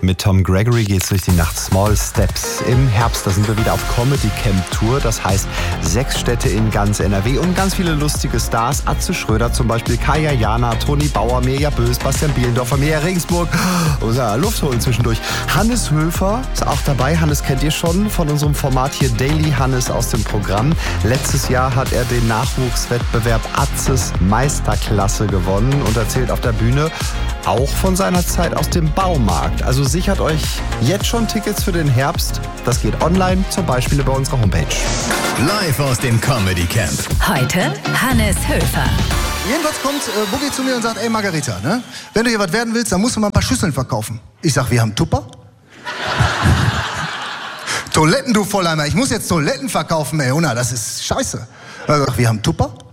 Mit Tom Gregory geht's durch die Nacht. Small Steps. Im Herbst, da sind wir wieder auf Comedy Camp Tour. Das heißt 6 Städte in ganz NRW und ganz viele lustige Stars. Atze Schröder zum Beispiel, Kaya Jana, Toni Bauer, Mirja Bös, Bastian Bielendorfer, Mirja Regensburg. Luft holen zwischendurch. Hannes Höfer ist auch dabei. Hannes kennt ihr schon von unserem Format hier Daily Hannes aus dem Programm. Letztes Jahr hat er den Nachwuchswettbewerb Atzes Meisterklasse gewonnen und erzählt auf der Bühne auch von seiner Zeit aus dem Baumarkt. Also sichert euch jetzt schon Tickets für den Herbst. Das geht online, zum Beispiel über unsere Homepage. Live aus dem Comedy Camp. Heute Hannes Höfer. Jedenfalls kommt Boogie zu mir und sagt, ey Margarita, ne? Wenn du hier was werden willst, dann musst du mal ein paar Schüsseln verkaufen. Ich sag, wir haben Tupper? Toiletten, du Volleimer. Ich muss jetzt Toiletten verkaufen, ey, Una, das ist scheiße. Er sagt, wir haben Tupper?